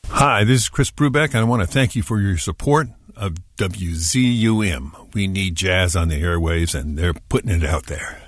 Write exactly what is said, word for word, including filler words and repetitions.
Hi, this is Chris Brubeck, and I want to thank you for your support of W Z U M. We need jazz on the airwaves, and they're putting it out there.